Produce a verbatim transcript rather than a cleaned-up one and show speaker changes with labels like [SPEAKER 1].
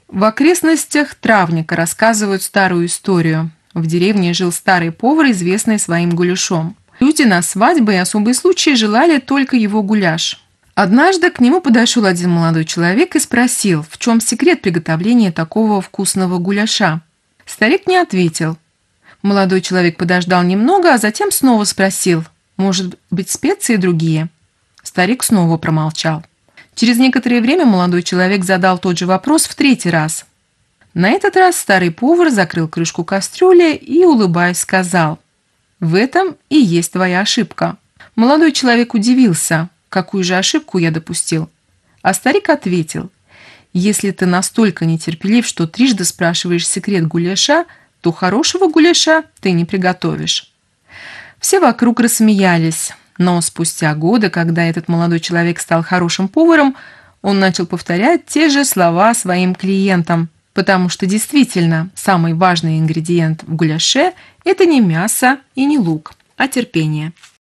[SPEAKER 1] В окрестностях травника рассказывают старую историю. В деревне жил старый повар, известный своим гуляшом. Люди на свадьбы и особые случаи желали только его гуляш. Однажды к нему подошел один молодой человек и спросил, в чем секрет приготовления такого вкусного гуляша. Старик не ответил. Молодой человек подождал немного, а затем снова спросил, может быть, специи другие? Старик снова промолчал. Через некоторое время молодой человек задал тот же вопрос в третий раз. На этот раз старый повар закрыл крышку кастрюли и, улыбаясь, сказал: «В этом и есть твоя ошибка». Молодой человек удивился, какую же ошибку я допустил. А старик ответил: «Если ты настолько нетерпелив, что трижды спрашиваешь секрет гуляша, то хорошего гуляша ты не приготовишь». Все вокруг рассмеялись, но спустя годы, когда этот молодой человек стал хорошим поваром, он начал повторять те же слова своим клиентам, потому что действительно самый важный ингредиент в гуляше – это не мясо и не лук, а терпение.